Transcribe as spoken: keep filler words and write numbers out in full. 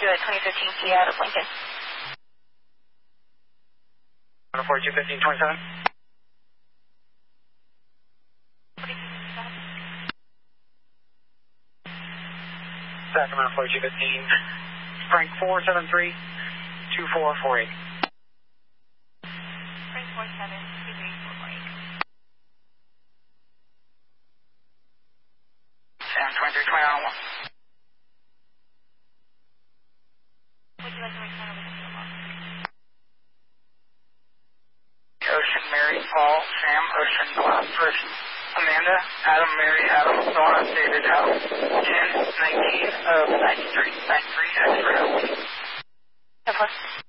you at twenty fifteen T out of Lincoln. forty-two fifteen twenty-seven. Sacramento forty-two fifteen. Frank four seven three two four four eight. Frank four seven two three four four eight. Sam twenty-three twenty on one. Would you like to return over to the field office? Ocean, Mary, Paul, Sam, Ocean, First, Amanda, Adam, Mary, Adam, Donna, David, House, ten, nineteen of ninety-three, ninety-three, X-ray. Of course.